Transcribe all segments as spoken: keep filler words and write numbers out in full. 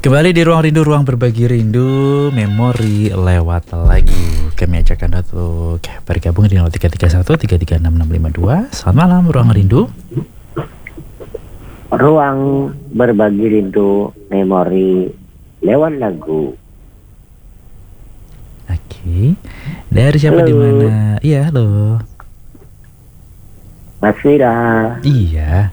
Kembali di Ruang Rindu, ruang berbagi rindu, memori lewat lagu. Kami ajak Anda untuk bergabung di nol tiga tiga satu tiga tiga enam enam lima dua. Selamat malam, Ruang Rindu. Ruang berbagi rindu, memori lewat lagu. Oke. Dari siapa, Halo. di mana? Iya, halo. Mas Wira, Iya.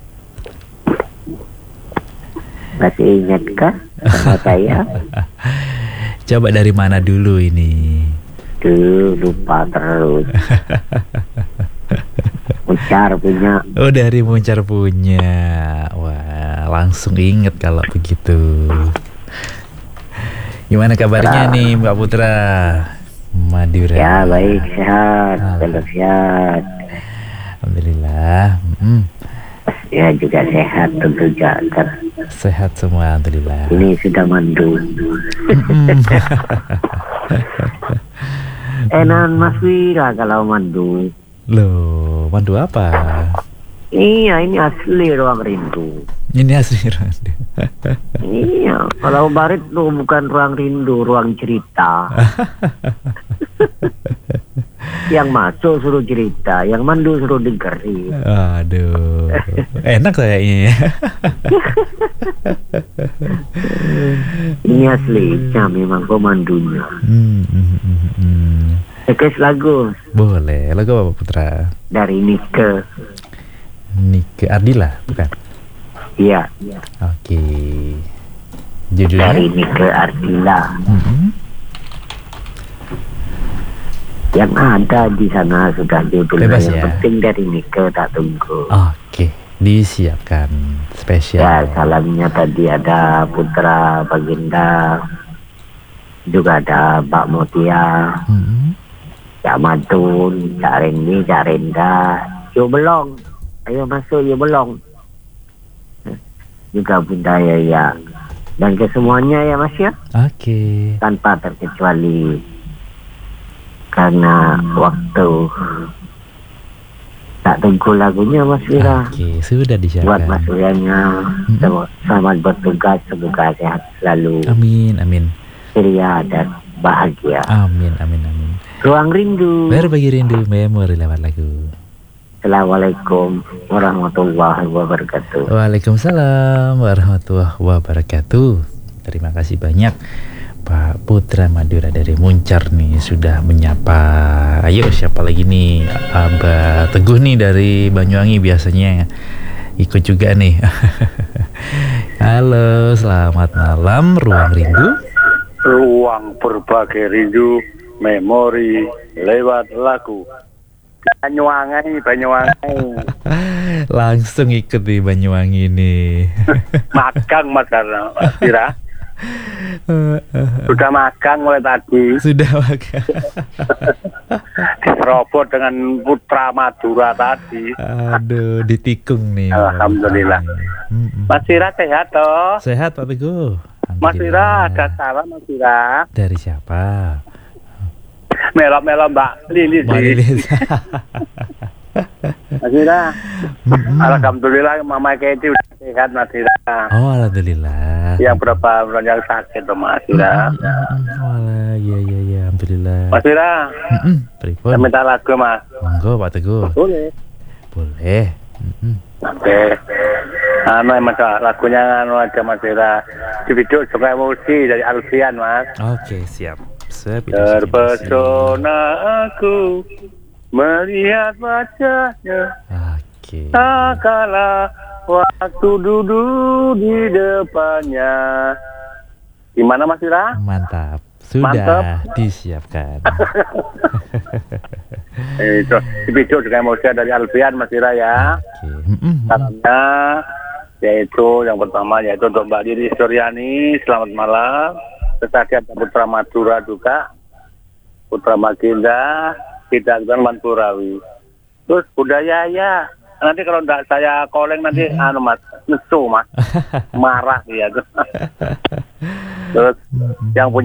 masih ingatkah sama saya? Coba dari mana dulu ini? Duh, lupa terus. Ucar punya. Oh, dari Muncar punya. Wah, langsung inget kalau begitu. Gimana kabarnya nih Mbak Putra Madura? Ya baik, sehat, selalu sehat. Alhamdulillah. Hmm. Ya juga sehat tentu saja. Sehat semua, alhamdulillah. Ini sudah mandu. Enak Mas Wira kalau mandu. Loh, mandu apa? Iya, ini asli Ruang Rindu. Ini asli Randu. Iya, kalau barit tuh bukan ruang rindu, ruang cerita. Yang masuk suruh cerita, yang mandu suruh dengerin. Aduh, enak kayaknya. Ini aslinya memang komandunya. Hmm, hmm, hmm, hmm. Request lagu Boleh, lagu apa Putra? dari Nike. Nike Ardila, bukan? Iya, Oke. dari Judulnya? Nike Ardila. Hmm. Yang ada di sana sudah judulnya. Bebas Yang ya? penting dari Nike tak tunggu. Oke, disiapkan Ya, spesial. salamnya tadi ada Putra Baginda, juga ada Mbak Mutia, Hmm. Cak Matun, Cak Rendi, Cak Renda, Yo Belong, ayo masuk Yo Belong, juga Bunda Yaya, dan ke semuanya ya Mas ya, Oke. tanpa terkecuali, karena waktu tak tunggu lagunya Mas Wira. Oke, sudah Buat disiapkan. Mas Wiranya, selamat bertugas, semoga sehat selalu, Amin, amin. ceria dan bahagia. Amin, amin, amin. Ruang Rindu. Berbagi rindu, memori lewat lagu. Assalamualaikum warahmatullahi wabarakatuh. Waalaikumsalam warahmatullahi wabarakatuh. Terima kasih banyak Pak Putra Madura dari Muncar nih sudah menyapa. Ayo siapa lagi nih? Abah Teguh nih dari Banyuwangi biasanya ikut juga nih. Halo, selamat malam Ruang Rindu. Ruang berbagi rindu, memori lewat lagu. Banyuwangi, Banyuwangi. Langsung ikut di Banyuwangi nih. Magang Mas Karna, Mas Tira. Sudah magang mulai tadi. Sudah makan. Diserobot dengan Putra Madura tadi. Aduh, ditikung nih. Alhamdulillah. Mm-mm. Mas Tira sehat toh? Sehat Pak Teguh. Mas Tira Alhamdulillah. ada salam Mas Tira. Dari siapa? Melo-melo Mbak Lili Mbak sih. Lilis. Mas Tira. Mm-mm. Alhamdulillah Mama Katie udah sehat Mas Tira. Oh, alhamdulillah. Yang berapa bulan yang sakit tuh Mas Tira. Mm-mm. Walah, iya iya iya, alhamdulillah. Mas Tira, Mm-mm. Pripun? saya minta lagu Mas. Monggo Pak Teguh. Boleh. Boleh. Mm-mm. Oke. Anu Mas, lagunya anu aja Mas Tira. Di video juga emosi dari Alfian Mas. Oke, siap. Siap. itu siap, Terpesona aku melihat wajahnya. Oke. Tak kala waktu duduk di depannya. Gimana Mas Tira? Mantap. Sudah Mantap. disiapkan. Eh, itu di video juga emosi dari Alfian Mas Tira ya. Oke. Mm-mm. Salamnya yaitu yang pertama yaitu untuk Mbak Diri Suryani, selamat malam. Terus tadi ada Putra Madura juga, Putra Maginda, tidak kan Manturawi. Terus budaya ya. Nanti kalau enggak saya calling nanti anu Mas, nesu Mas. Marah dia. Terus yang punya